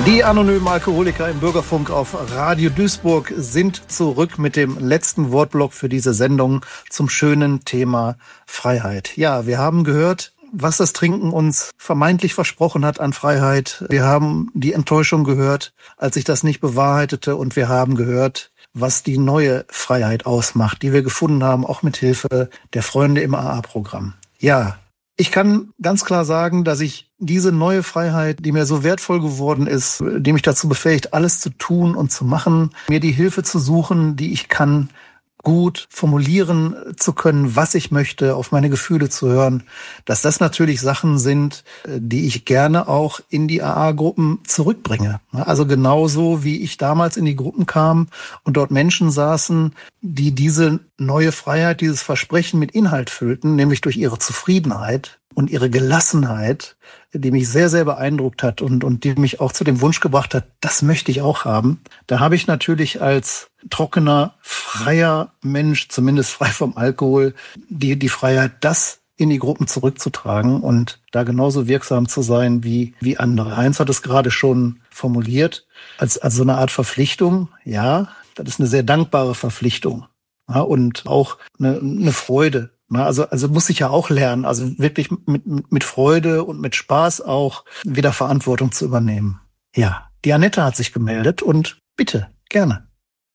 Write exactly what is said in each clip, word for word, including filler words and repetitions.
Die anonymen Alkoholiker im Bürgerfunk auf Radio Duisburg sind zurück mit dem letzten Wortblock für diese Sendung zum schönen Thema Freiheit. Ja, wir haben gehört, was das Trinken uns vermeintlich versprochen hat an Freiheit. Wir haben die Enttäuschung gehört, als sich das nicht bewahrheitete. Und wir haben gehört, was die neue Freiheit ausmacht, die wir gefunden haben, auch mit Hilfe der Freunde im A A-Programm. Ja, ich kann ganz klar sagen, dass ich diese neue Freiheit, die mir so wertvoll geworden ist, die mich dazu befähigt, alles zu tun und zu machen, mir die Hilfe zu suchen, die ich kann, gut formulieren zu können, was ich möchte, auf meine Gefühle zu hören, dass das natürlich Sachen sind, die ich gerne auch in die A A-Gruppen zurückbringe. Also genauso wie ich damals in die Gruppen kam und dort Menschen saßen, die diese neue Freiheit, dieses Versprechen mit Inhalt füllten, nämlich durch ihre Zufriedenheit und ihre Gelassenheit, die mich sehr, sehr beeindruckt hat und, und die mich auch zu dem Wunsch gebracht hat, das möchte ich auch haben. Da habe ich natürlich als trockener, freier Mensch, zumindest frei vom Alkohol, die, die Freiheit, das in die Gruppen zurückzutragen und da genauso wirksam zu sein wie, wie andere. Heinz hat es gerade schon formuliert, als, als so eine Art Verpflichtung. Ja, das ist eine sehr dankbare Verpflichtung. Ja, und auch eine, eine Freude. Also, also muss ich ja auch lernen, also wirklich mit, mit Freude und mit Spaß auch wieder Verantwortung zu übernehmen. Ja, die Annette hat sich gemeldet und bitte, gerne.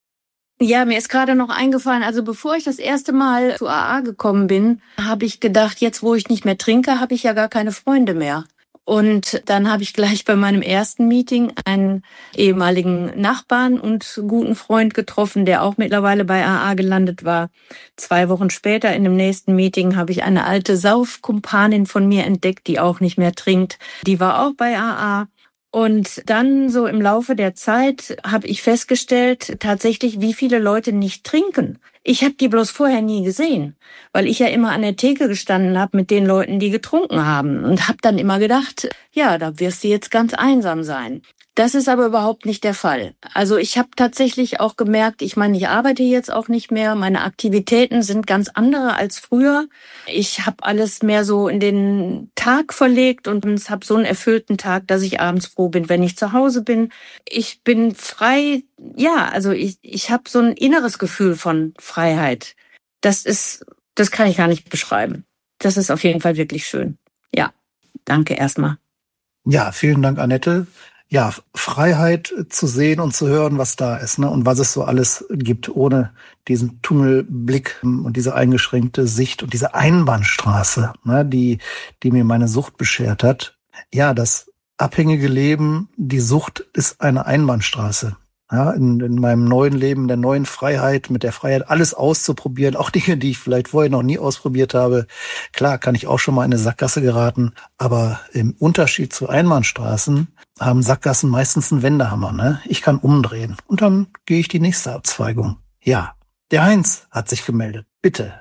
Ja, mir ist gerade noch eingefallen, also bevor ich das erste Mal zu A A gekommen bin, habe ich gedacht, jetzt wo ich nicht mehr trinke, habe ich ja gar keine Freunde mehr. Und dann habe ich gleich bei meinem ersten Meeting einen ehemaligen Nachbarn und guten Freund getroffen, der auch mittlerweile bei A A gelandet war. Zwei Wochen später in dem nächsten Meeting habe ich eine alte Saufkumpanin von mir entdeckt, die auch nicht mehr trinkt. Die war auch bei A A. Und dann so im Laufe der Zeit habe ich festgestellt, tatsächlich, wie viele Leute nicht trinken. Ich habe die bloß vorher nie gesehen, weil ich ja immer an der Theke gestanden habe mit den Leuten, die getrunken haben und habe dann immer gedacht, ja, da wirst du jetzt ganz einsam sein. Das ist aber überhaupt nicht der Fall. Also ich habe tatsächlich auch gemerkt, ich meine, ich arbeite jetzt auch nicht mehr, meine Aktivitäten sind ganz andere als früher. Ich habe alles mehr so in den Tag verlegt und habe so einen erfüllten Tag, dass ich abends froh bin, wenn ich zu Hause bin. Ich bin frei, ja, also ich, ich habe so ein inneres Gefühl von Freiheit. Das ist, das kann ich gar nicht beschreiben. Das ist auf jeden Fall wirklich schön. Ja, danke erstmal. Ja, vielen Dank, Annette. Ja, Freiheit zu sehen und zu hören, was da ist, ne, und was es so alles gibt, ohne diesen Tunnelblick und diese eingeschränkte Sicht und diese Einbahnstraße, ne, die, die mir meine Sucht beschert hat. Ja, das abhängige Leben, die Sucht ist eine Einbahnstraße. Ja, in, in meinem neuen Leben, der neuen Freiheit, mit der Freiheit, alles auszuprobieren, auch Dinge, die ich vielleicht vorher noch nie ausprobiert habe. Klar, kann ich auch schon mal in eine Sackgasse geraten, aber im Unterschied zu Einbahnstraßen haben Sackgassen meistens einen Wendehammer, ne? Ich kann umdrehen und dann gehe ich die nächste Abzweigung. Ja, der Heinz hat sich gemeldet. Bitte.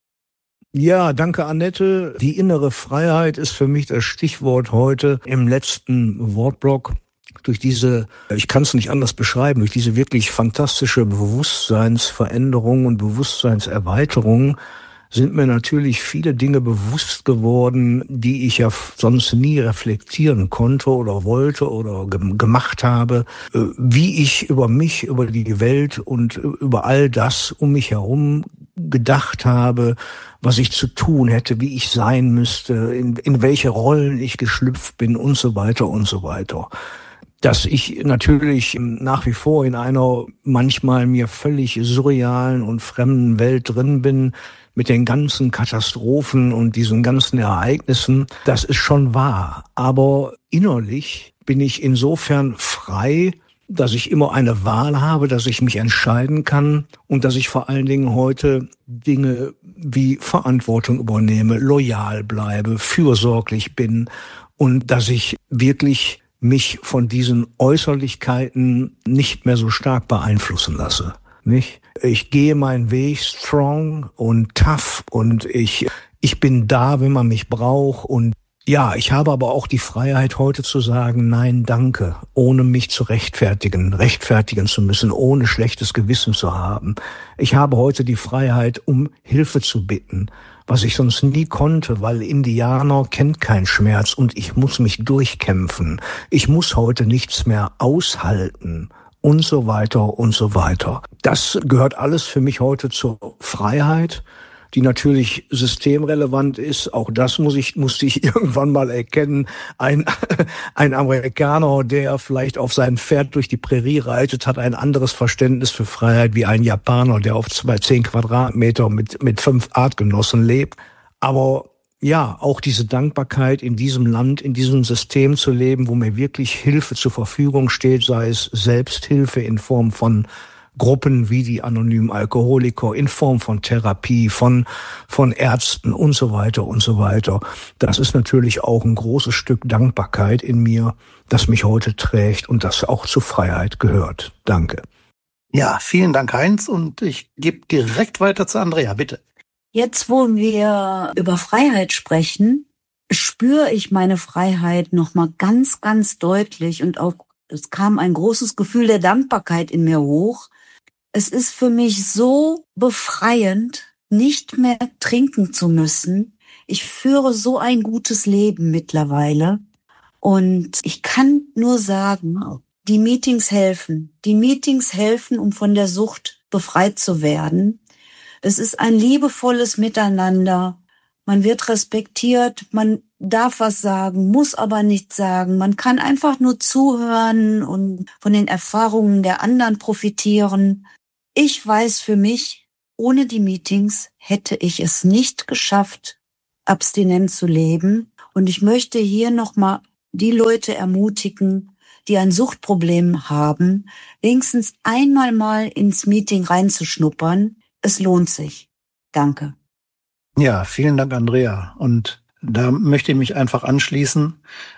Ja, danke, Annette. Die innere Freiheit ist für mich das Stichwort heute im letzten Wortblock. Durch diese, ich kann es nicht anders beschreiben, durch diese wirklich fantastische Bewusstseinsveränderung und Bewusstseinserweiterung sind mir natürlich viele Dinge bewusst geworden, die ich ja sonst nie reflektieren konnte oder wollte oder ge- gemacht habe, wie ich über mich, über die Welt und über all das um mich herum gedacht habe, was ich zu tun hätte, wie ich sein müsste, in, in welche Rollen ich geschlüpft bin und so weiter und so weiter. Dass ich natürlich nach wie vor in einer manchmal mir völlig surrealen und fremden Welt drin bin, mit den ganzen Katastrophen und diesen ganzen Ereignissen, das ist schon wahr. Aber innerlich bin ich insofern frei, dass ich immer eine Wahl habe, dass ich mich entscheiden kann und dass ich vor allen Dingen heute Dinge wie Verantwortung übernehme, loyal bleibe, fürsorglich bin und dass ich wirklich mich von diesen Äußerlichkeiten nicht mehr so stark beeinflussen lasse. Nicht? Ich gehe meinen Weg strong und tough und ich ich bin da, wenn man mich braucht und Ja, ich habe aber auch die Freiheit, heute zu sagen, nein, danke, ohne mich zu rechtfertigen, rechtfertigen zu müssen, ohne schlechtes Gewissen zu haben. Ich habe heute die Freiheit, um Hilfe zu bitten, was ich sonst nie konnte, weil Indianer kennt keinen Schmerz und ich muss mich durchkämpfen. Ich muss heute nichts mehr aushalten und so weiter und so weiter. Das gehört alles für mich heute zur Freiheit, die natürlich systemrelevant ist. Auch das muss ich, musste ich irgendwann mal erkennen. Ein, ein Amerikaner, der vielleicht auf sein Pferd durch die Prärie reitet, hat ein anderes Verständnis für Freiheit wie ein Japaner, der auf zwei, zehn Quadratmeter mit, mit fünf Artgenossen lebt. Aber ja, auch diese Dankbarkeit, in diesem Land, in diesem System zu leben, wo mir wirklich Hilfe zur Verfügung steht, sei es Selbsthilfe in Form von Gruppen wie die anonymen Alkoholiker, in Form von Therapie, von, von Ärzten und so weiter und so weiter. Das ist natürlich auch ein großes Stück Dankbarkeit in mir, das mich heute trägt und das auch zur Freiheit gehört. Danke. Ja, vielen Dank, Heinz. Und ich gebe direkt weiter zu Andrea, bitte. Jetzt, wo wir über Freiheit sprechen, spüre ich meine Freiheit nochmal ganz, ganz deutlich und auch es kam ein großes Gefühl der Dankbarkeit in mir hoch. Es ist für mich so befreiend, nicht mehr trinken zu müssen. Ich führe so ein gutes Leben mittlerweile. Und ich kann nur sagen, die Meetings helfen. Die Meetings helfen, um von der Sucht befreit zu werden. Es ist ein liebevolles Miteinander. Man wird respektiert, man darf was sagen, muss aber nichts sagen. Man kann einfach nur zuhören und von den Erfahrungen der anderen profitieren. Ich weiß für mich, ohne die Meetings hätte ich es nicht geschafft, abstinent zu leben. Und ich möchte hier nochmal die Leute ermutigen, die ein Suchtproblem haben, wenigstens einmal mal ins Meeting reinzuschnuppern. Es lohnt sich. Danke. Ja, vielen Dank, Andrea. Und da möchte ich mich einfach anschließen.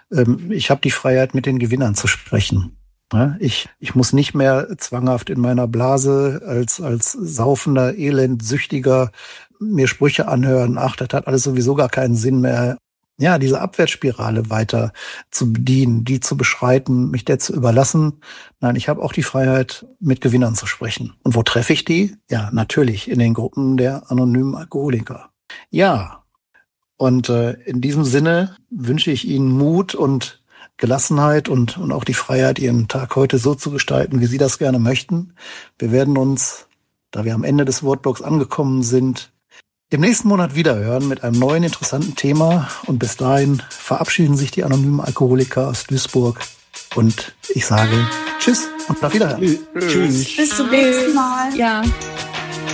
Ich habe die Freiheit, mit den Gewinnern zu sprechen. Ich, ich muss nicht mehr zwanghaft in meiner Blase als, als saufender, elendsüchtiger mir Sprüche anhören. Ach, das hat alles sowieso gar keinen Sinn mehr. Ja, diese Abwärtsspirale weiter zu bedienen, die zu beschreiten, mich der zu überlassen. Nein, ich habe auch die Freiheit, mit Gewinnern zu sprechen. Und wo treffe ich die? Ja, natürlich in den Gruppen der anonymen Alkoholiker. Ja, und äh, in diesem Sinne wünsche ich Ihnen Mut und Gelassenheit und, und auch die Freiheit, Ihren Tag heute so zu gestalten, wie Sie das gerne möchten. Wir werden uns, da wir am Ende des Wortblocks angekommen sind, im nächsten Monat wiederhören mit einem neuen interessanten Thema. Und bis dahin verabschieden sich die anonymen Alkoholiker aus Duisburg. Und ich sage Tschüss und auf Wiederhören. Tschüss. Bis zum nächsten Mal. Ja.